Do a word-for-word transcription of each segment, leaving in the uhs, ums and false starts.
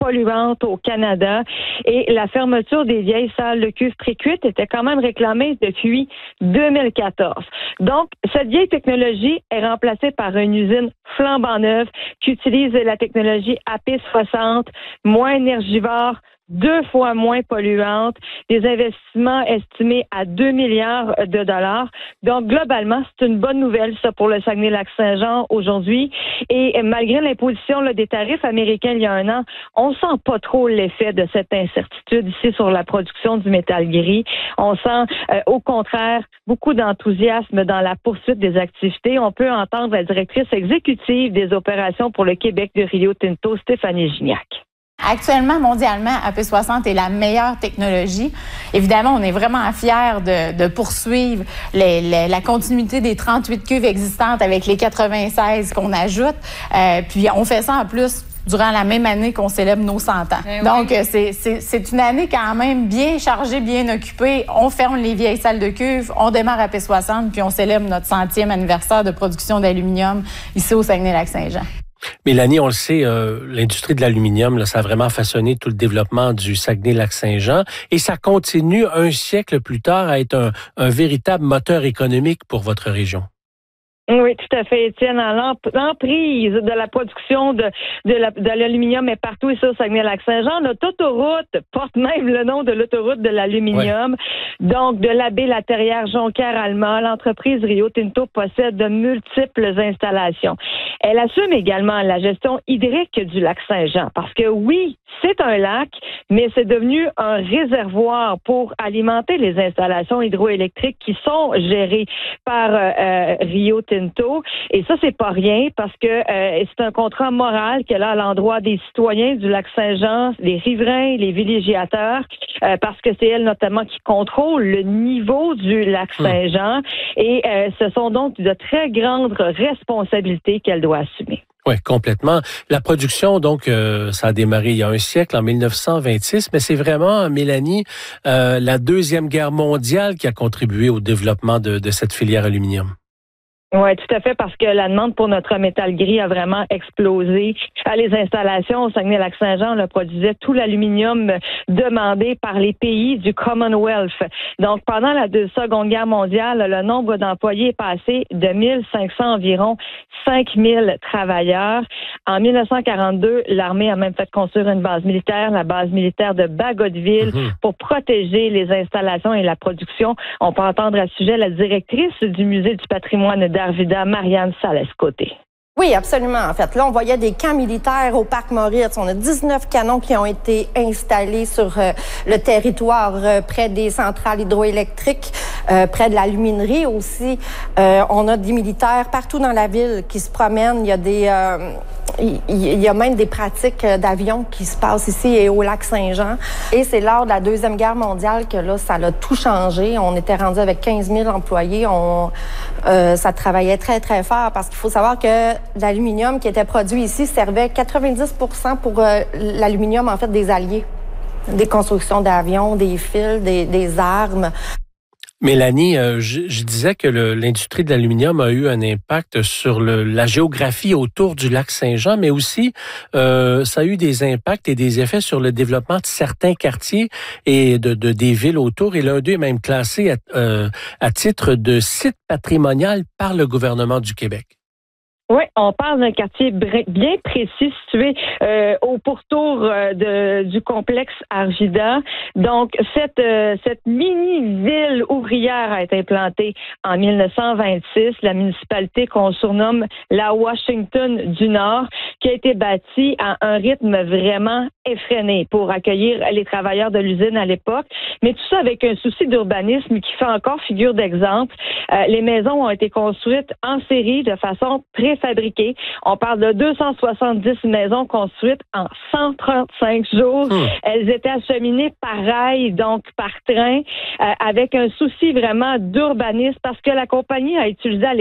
polluantes au Canada. Et la fermeture des vieilles salles de cuve précuites était quand même réclamée depuis deux mille quatorze. Donc, cette vieille technologie est remplacée par une usine flambant neuve qui utilise la technologie A P soixante, moins énergivore, deux fois moins polluante, des investissements estimés à deux milliards de dollars. Donc, globalement, c'est une bonne nouvelle, ça, pour le Saguenay-Lac-Saint-Jean aujourd'hui. Et malgré l'imposition là, des tarifs américains il y a un an, on sent pas trop l'effet de cette incertitude ici sur la production du métal gris. On sent, euh, au contraire, beaucoup d'enthousiasme dans la poursuite des activités. On peut entendre la directrice exécutive des opérations pour le Québec de Rio Tinto, Stéphanie Gignac. Actuellement, mondialement, A P soixante est la meilleure technologie. Évidemment, on est vraiment fiers de, de poursuivre les, les, la continuité des trente-huit cuves existantes avec les quatre-vingt-seize qu'on ajoute. Euh, puis, on fait ça en plus durant la même année qu'on célèbre nos cent ans. Ben Donc, oui. c'est, c'est, c'est une année quand même bien chargée, bien occupée. On ferme les vieilles salles de cuve, on démarre A P soixante, puis on célèbre notre centième anniversaire de production d'aluminium ici au Saguenay-Lac-Saint-Jean. Mélanie, on le sait, euh, l'industrie de l'aluminium, là, ça a vraiment façonné tout le développement du Saguenay-Lac-Saint-Jean et ça continue un siècle plus tard à être un, un véritable moteur économique pour votre région. Oui, tout à fait, Étienne. L'emprise de la production de, de, la, de l'aluminium est partout ici au Saguenay-Lac-Saint-Jean. Notre autoroute porte même le nom de l'autoroute de l'aluminium. Ouais. Donc, de la baie Laterrière Jonquière-Alma, l'entreprise Rio Tinto possède de multiples installations. Elle assume également la gestion hydrique du lac Saint-Jean parce que oui, c'est un lac, mais c'est devenu un réservoir pour alimenter les installations hydroélectriques qui sont gérées par euh, Rio Tinto. Et ça, c'est pas rien parce que euh, c'est un contrat moral qu'elle a à l'endroit des citoyens du lac Saint-Jean, les riverains, les villégiateurs, euh, parce que c'est elle notamment qui contrôle le niveau du lac Saint-Jean. Et euh, ce sont donc de très grandes responsabilités qu'elle doit assumer. Oui, complètement. La production, donc, euh, ça a démarré il y a un siècle, en dix-neuf cent vingt-six, mais c'est vraiment, Mélanie, euh, la Deuxième Guerre mondiale qui a contribué au développement de, de cette filière aluminium. Oui, tout à fait, parce que la demande pour notre métal gris a vraiment explosé. À les installations au Saguenay-Lac-Saint-Jean, on produisait tout l'aluminium demandé par les pays du Commonwealth. Donc, pendant la Seconde Guerre mondiale, le nombre d'employés est passé de mille cinq cents environ cinq mille travailleurs. En dix-neuf cent quarante-deux, l'armée a même fait construire une base militaire, la base militaire de Bagotville, mm-hmm. pour protéger les installations et la production. On peut entendre à ce sujet la directrice du Musée du patrimoine d'Arvida, Marianne Salles-Côté. Oui, absolument. En fait, là, on voyait des camps militaires au Parc Moritz. On a dix-neuf canons qui ont été installés sur euh, le territoire, euh, près des centrales hydroélectriques, euh, près de la luminerie aussi. Euh, on a des militaires partout dans la ville qui se promènent. Il y a des, euh, il, il y a même des pratiques d'avions qui se passent ici et au lac Saint-Jean. Et c'est lors de la Deuxième Guerre mondiale que là, ça a tout changé. On était rendu avec quinze mille employés. On, euh, ça travaillait très, très fort parce qu'il faut savoir que l'aluminium qui était produit ici servait quatre-vingt-dix pour cent pour euh, l'aluminium, en fait, des alliés. Des constructions d'avions, des fils, des, des armes. Mélanie, euh, je, je disais que le, l'industrie de l'aluminium a eu un impact sur le, la géographie autour du lac Saint-Jean, mais aussi euh, ça a eu des impacts et des effets sur le développement de certains quartiers et de, de des villes autour. Et l'un d'eux est même classé à, euh, à titre de site patrimonial par le gouvernement du Québec. Oui, on parle d'un quartier bien précis situé euh, au pourtour euh, de, du complexe Arvida. Donc, cette, euh, cette mini-ville ouvrière a été implantée en dix-neuf cent vingt-six. La municipalité qu'on surnomme la Washington du Nord, qui a été bâtie à un rythme vraiment effréné pour accueillir les travailleurs de l'usine à l'époque. Mais tout ça avec un souci d'urbanisme qui fait encore figure d'exemple. Euh, les maisons ont été construites en série de façon préfabriquée. On parle de deux cent soixante-dix maisons construites en cent trente-cinq jours. Mmh. Elles étaient acheminées par rail, donc par train, euh, avec un souci vraiment d'urbanisme parce que la compagnie a utilisé à l'époque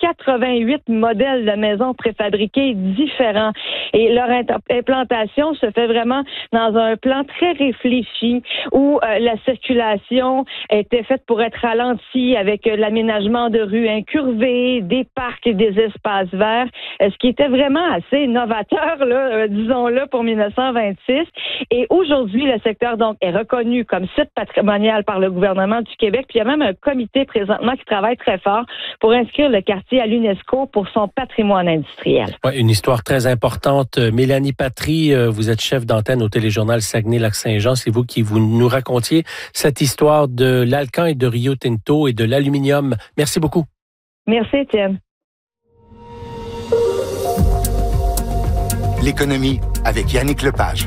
quatre-vingt-huit modèles de maisons préfabriquées différents. Et leur implantation se fait vraiment dans un plan très réfléchi où euh, la circulation était faite pour être ralentie avec euh, l'aménagement de rues incurvées, des parcs et des espaces verts, euh, ce qui était vraiment assez novateur, là, euh, disons-le, pour dix-neuf cent vingt-six. Et aujourd'hui, le secteur donc est reconnu comme site patrimonial par le gouvernement du Québec. Puis il y a même un comité présentement qui travaille très fort pour inscrire le quartier à l'UNESCO pour son patrimoine industriel. Ouais, une histoire très importante. Mélanie Patry, vous êtes chef d'antenne au téléjournal Saguenay-Lac-Saint-Jean. C'est vous qui vous nous racontiez cette histoire de l'Alcan et de Rio Tinto et de l'aluminium. Merci beaucoup. Merci, Étienne. L'économie avec Yannick Lepage.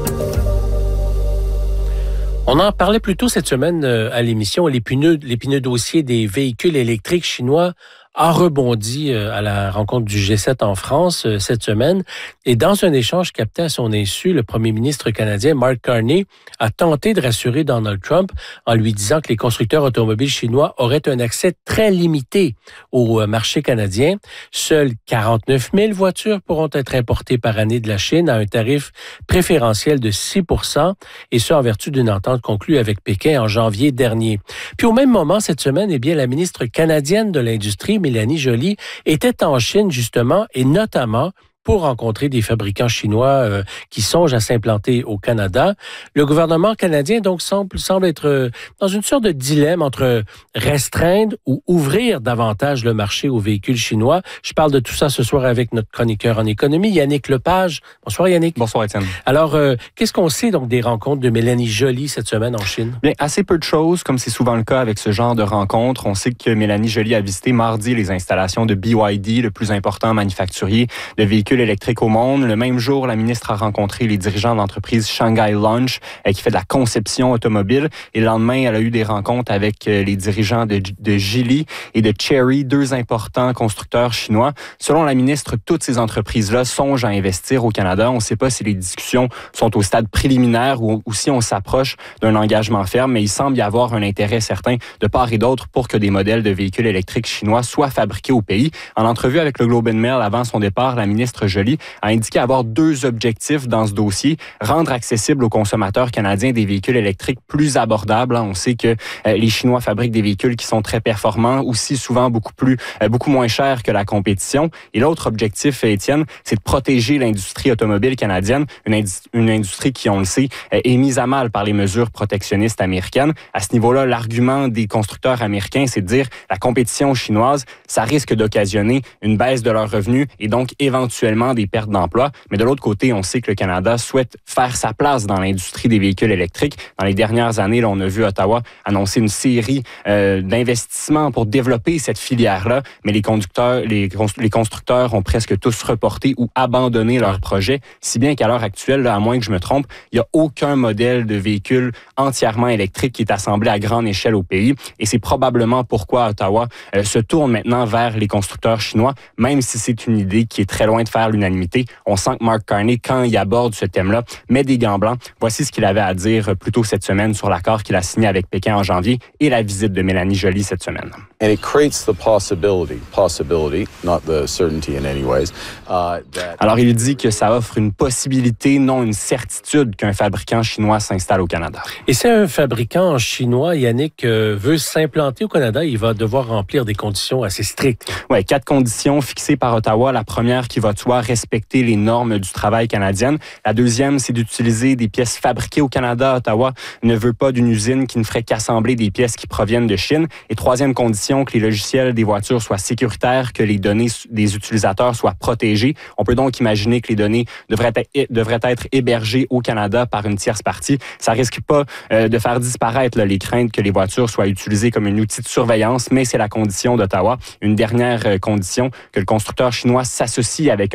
On en parlait plus tôt cette semaine à l'émission. L'épineux, l'épineux dossier des véhicules électriques chinois a rebondi à la rencontre du G sept en France cette semaine. Et dans un échange capté à son insu, le premier ministre canadien Mark Carney a tenté de rassurer Donald Trump en lui disant que les constructeurs automobiles chinois auraient un accès très limité au marché canadien. Seules quarante-neuf mille voitures pourront être importées par année de la Chine à un tarif préférentiel de six pour cent, et ce en vertu d'une entente conclue avec Pékin en janvier dernier. Puis au même moment, cette semaine, eh bien, la ministre canadienne de l'Industrie, Mélanie Joly, était en Chine justement et notamment pour rencontrer des fabricants chinois euh, qui songent à s'implanter au Canada. Le gouvernement canadien donc semble, semble être euh, dans une sorte de dilemme entre restreindre ou ouvrir davantage le marché aux véhicules chinois. Je parle de tout ça ce soir avec notre chroniqueur en économie, Yannick Lepage. Bonsoir Yannick. Bonsoir Étienne. Alors, euh, qu'est-ce qu'on sait donc des rencontres de Mélanie Joly cette semaine en Chine? Bien, assez peu de choses, comme c'est souvent le cas avec ce genre de rencontres. On sait que Mélanie Joly a visité mardi les installations de B Y D, le plus important manufacturier de véhicules électrique au monde. Le même jour, la ministre a rencontré les dirigeants de l'entreprise Shanghai Launch euh, qui fait de la conception automobile. Et le lendemain, elle a eu des rencontres avec euh, les dirigeants de, de Geely et de Chery, deux importants constructeurs chinois. Selon la ministre, toutes ces entreprises-là songent à investir au Canada. On ne sait pas si les discussions sont au stade préliminaire ou, ou si on s'approche d'un engagement ferme, mais il semble y avoir un intérêt certain de part et d'autre pour que des modèles de véhicules électriques chinois soient fabriqués au pays. En entrevue avec le Globe and Mail avant son départ, la ministre Joly a indiqué avoir deux objectifs dans ce dossier. Rendre accessible aux consommateurs canadiens des véhicules électriques plus abordables. On sait que euh, les Chinois fabriquent des véhicules qui sont très performants, aussi souvent beaucoup plus, euh, beaucoup moins chers que la compétition. Et l'autre objectif, Étienne, c'est de protéger l'industrie automobile canadienne, une, industrie, une industrie qui, on le sait, euh, est mise à mal par les mesures protectionnistes américaines. À ce niveau-là, l'argument des constructeurs américains, c'est de dire la compétition chinoise, ça risque d'occasionner une baisse de leurs revenus et donc éventuellement des pertes d'emploi. Mais de l'autre côté, on sait que le Canada souhaite faire sa place dans l'industrie des véhicules électriques. Dans les dernières années, là, on a vu Ottawa annoncer une série euh, d'investissements pour développer cette filière-là, mais les conducteurs, les, les constructeurs ont presque tous reporté ou abandonné leurs projets, si bien qu'à l'heure actuelle, là, à moins que je me trompe, il n'y a aucun modèle de véhicule entièrement électrique qui est assemblé à grande échelle au pays. Et c'est probablement pourquoi Ottawa euh, se tourne maintenant vers les constructeurs chinois, même si c'est une idée qui est très loin de faire l'unanimité. On sent que Mark Carney, quand il aborde ce thème-là, met des gants blancs. Voici ce qu'il avait à dire plus tôt cette semaine sur l'accord qu'il a signé avec Pékin en janvier et la visite de Mélanie Joly cette semaine. And it creates the possibility, possibility, not the certainty in any ways, uh, that... Alors, il dit que ça offre une possibilité, non une certitude, qu'un fabricant chinois s'installe au Canada. Et si un fabricant chinois, Yannick, euh, veut s'implanter au Canada, il va devoir remplir des conditions assez strictes. Oui, quatre conditions fixées par Ottawa. La première qui va de soi respecter les normes du travail canadiennes. La deuxième, c'est d'utiliser des pièces fabriquées au Canada. Ottawa ne veut pas d'une usine qui ne ferait qu'assembler des pièces qui proviennent de Chine. Et troisième condition, que les logiciels des voitures soient sécuritaires, que les données des utilisateurs soient protégées. On peut donc imaginer que les données devraient être, devraient être hébergées au Canada par une tierce partie. Ça risque pas euh, de faire disparaître là, les craintes que les voitures soient utilisées comme un outil de surveillance, mais c'est la condition d'Ottawa. Une dernière euh, condition, que le constructeur chinois s'associe avec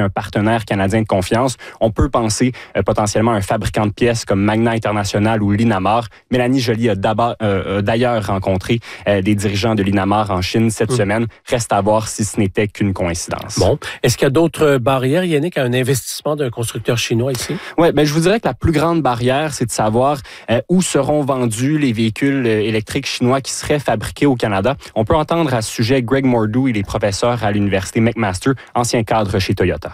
un partenaire canadien de confiance. On peut penser euh, potentiellement à un fabricant de pièces comme Magna International ou Linamar. Mélanie Joly a d'abord, euh, d'ailleurs rencontré euh, des dirigeants de Linamar en Chine cette mmh. semaine. Reste à voir si ce n'était qu'une coïncidence. Bon. Est-ce qu'il y a d'autres barrières, Yannick, à un investissement d'un constructeur chinois ici? Oui, ben, je vous dirais que la plus grande barrière, c'est de savoir euh, où seront vendus les véhicules euh, électriques chinois qui seraient fabriqués au Canada. On peut entendre à ce sujet Greg Mordew, il est professeur à l'université McMaster, ancien cadre chez Toyota.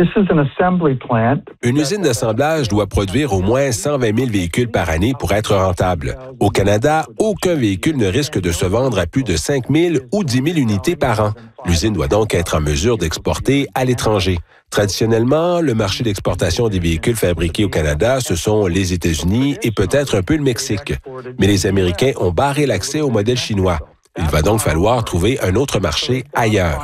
Une usine d'assemblage doit produire au moins cent vingt mille véhicules par année pour être rentable. Au Canada, aucun véhicule ne risque de se vendre à plus de cinq mille ou dix mille unités par an. L'usine doit donc être en mesure d'exporter à l'étranger. Traditionnellement, le marché d'exportation des véhicules fabriqués au Canada, ce sont les États-Unis et peut-être un peu le Mexique. Mais les Américains ont barré l'accès au modèle chinois. Il va donc falloir trouver un autre marché ailleurs.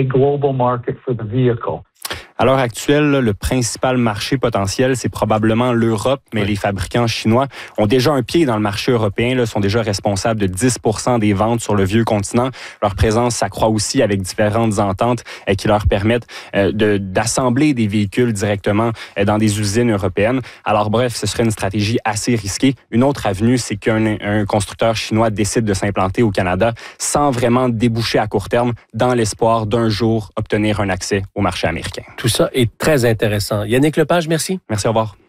À l'heure actuelle, le principal marché potentiel, c'est probablement l'Europe, mais oui. les fabricants chinois ont déjà un pied dans le marché européen, là, sont déjà responsables de dix pour cent des ventes sur le vieux continent. Leur présence s'accroît aussi avec différentes ententes euh, qui leur permettent euh, de, d'assembler des véhicules directement euh, dans des usines européennes. Alors bref, ce serait une stratégie assez risquée. Une autre avenue, c'est qu'un un constructeur chinois décide de s'implanter au Canada sans vraiment déboucher à court terme dans l'espoir d'un jour obtenir un accès au marché américain. Tout ça est très intéressant. Yannick Lepage, merci. Merci, au revoir.